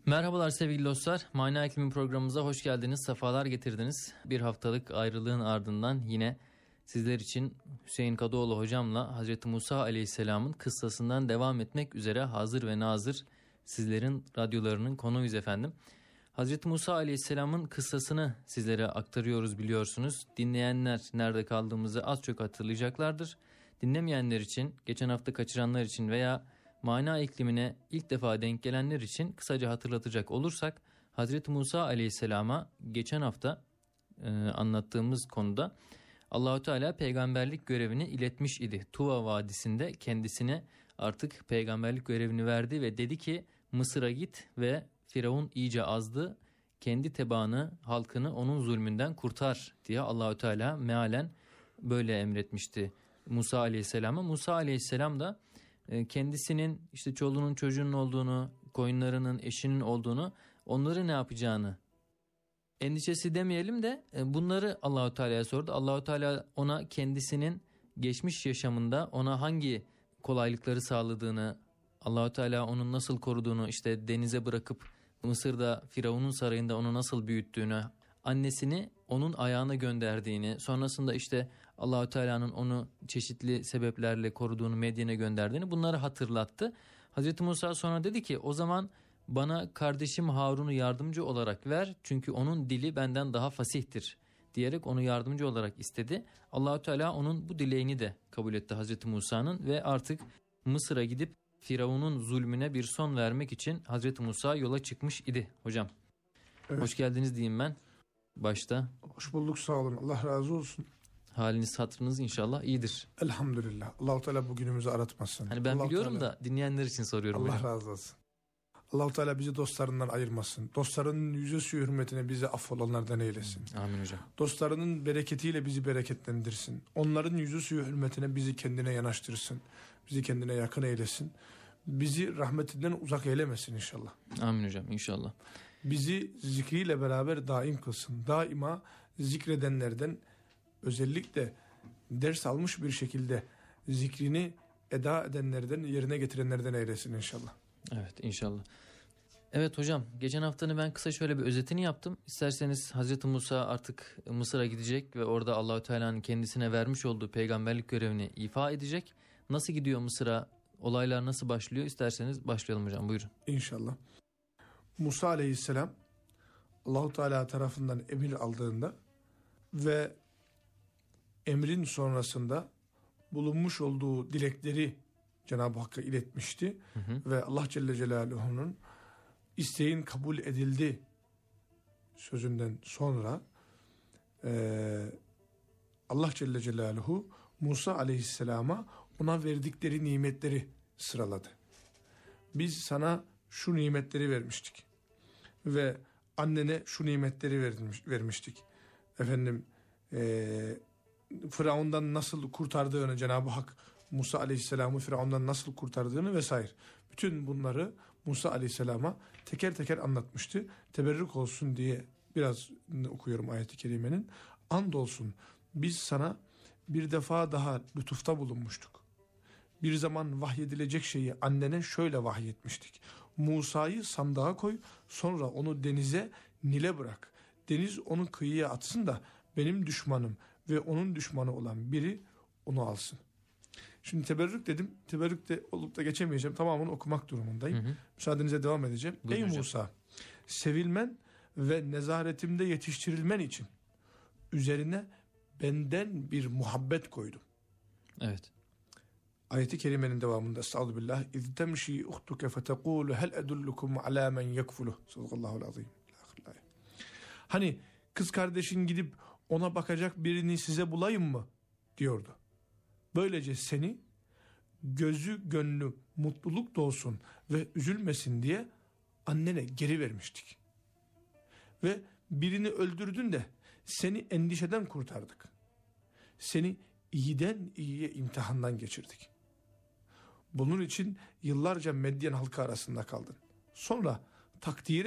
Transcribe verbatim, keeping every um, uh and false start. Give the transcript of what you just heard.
Merhabalar sevgili dostlar. Mana İklimi programımıza hoş geldiniz, sefalar getirdiniz. Bir haftalık ayrılığın ardından yine sizler için Hüseyin Kadıoğlu hocamla Hazreti Musa Aleyhisselam'ın kıssasından devam etmek üzere hazır ve nazır sizlerin radyolarının konuğuyuz efendim. Hazreti Musa Aleyhisselam'ın kıssasını sizlere aktarıyoruz biliyorsunuz. Dinleyenler nerede kaldığımızı az çok hatırlayacaklardır. Dinlemeyenler için, geçen hafta kaçıranlar için veya mana iklimine ilk defa denk gelenler için kısaca hatırlatacak olursak, Hazreti Musa Aleyhisselam'a geçen hafta e, anlattığımız konuda Allahu Teala peygamberlik görevini iletmiş idi. Tuva Vadisi'nde kendisine artık peygamberlik görevini verdi ve dedi ki Mısır'a git ve Firavun iyice azdı, kendi tebaanı, halkını onun zulmünden kurtar diye Allahu Teala mealen böyle emretmişti Musa Aleyhisselam'a. Musa Aleyhisselam da kendisinin işte çoluğunun çocuğunun olduğunu, koyunlarının, eşinin olduğunu, onları ne yapacağını endişesi demeyelim de bunları Allahu Teala'ya sordu. Allahu Teala ona kendisinin geçmiş yaşamında ona hangi kolaylıkları sağladığını, Allahu Teala onu nasıl koruduğunu, işte denize bırakıp Mısır'da Firavun'un sarayında onu nasıl büyüttüğünü, annesini onun ayağına gönderdiğini, sonrasında işte Allahu Teala'nın onu çeşitli sebeplerle koruduğunu, Medyen'e gönderdiğini, bunları hatırlattı. Hazreti Musa sonra dedi ki o zaman bana kardeşim Harun'u yardımcı olarak ver, çünkü onun dili benden daha fasihtir diyerek onu yardımcı olarak istedi. Allahu Teala onun bu dileğini de kabul etti Hazreti Musa'nın ve artık Mısır'a gidip Firavun'un zulmüne bir son vermek için Hazreti Musa yola çıkmış idi hocam. Evet. Hoş geldiniz diyeyim ben başta. Hoş bulduk, sağ olun, Allah razı olsun. Haliniz hatırınız inşallah iyidir. Elhamdülillah. Allah-u Teala bugünümüzü aratmasın. Hani ben Allah-u biliyorum Teala, da dinleyenler için soruyorum. Allah hocam. razı olsun. Allah-u Teala bizi dostlarından ayırmasın. Dostlarının yüzüstü hürmetine bizi affolanlardan eylesin. Amin hocam. Dostlarının bereketiyle bizi bereketlendirsin. Onların yüzüstü hürmetine bizi kendine yanaştırsın. Bizi kendine yakın eylesin. Bizi rahmetinden uzak eylemesin inşallah. Amin hocam inşallah. Bizi zikriyle beraber daim kılsın. Daima zikredenlerden, özellikle ders almış bir şekilde zikrini eda edenlerden, yerine getirenlerden eylesin inşallah. Evet inşallah. Evet hocam, geçen haftanın ben kısa şöyle bir özetini yaptım. İsterseniz Hazreti Musa artık Mısır'a gidecek ve orada Allahu Teala'nın kendisine vermiş olduğu peygamberlik görevini ifa edecek. Nasıl gidiyor Mısır'a? Olaylar nasıl başlıyor? İsterseniz başlayalım hocam, buyurun. İnşallah. Musa Aleyhisselam Allahu Teala tarafından emir aldığında ve emrin sonrasında bulunmuş olduğu dilekleri Cenab-ı Hakk'a iletmişti. Hı hı. Ve Allah Celle Celaluhu'nun isteğin kabul edildi sözünden sonra e, Allah Celle Celaluhu Musa Aleyhisselam'a ona verdikleri nimetleri sıraladı. Biz sana şu nimetleri vermiştik ve annene şu nimetleri vermiş, vermiştik. Efendim e, Firavun'dan nasıl kurtardığını, Cenab-ı Hak Musa Aleyhisselam'ı Firavun'dan nasıl kurtardığını vesaire. Bütün bunları Musa Aleyhisselam'a teker teker anlatmıştı. Teberrük olsun diye biraz okuyorum ayet-i kerimenin. Andolsun biz sana bir defa daha lütufta bulunmuştuk. Bir zaman vahyedilecek şeyi annene şöyle vahyetmiştik. Musa'yı sandığa koy, sonra onu denize, Nil'e bırak. Deniz onu kıyıya atsın da benim düşmanım ve onun düşmanı olan biri onu alsın. Şimdi teberrük dedim. Teberrük de olup da geçemeyeceğim. Tamamını okumak durumundayım. Hı hı. Müsaadenize devam edeceğim. Buyurun Ey hocam. Musa, sevilmen ve nezaretimde yetiştirilmen için üzerine benden bir muhabbet koydum. Evet. Ayet-i kerimenin devamında Estağfirullah. İz temşi uhtuke fetekulu hel edullukum ala men yekfuluh. Sadakallahu azim. Hani kız kardeşin gidip ona bakacak birini size bulayım mı diyordu. Böylece seni gözü gönlü mutluluk dolsun ve üzülmesin diye annene geri vermiştik. Ve birini öldürdün de seni endişeden kurtardık. Seni iyiden iyiye imtihandan geçirdik. Bunun için yıllarca Medyen halkı arasında kaldın. Sonra takdire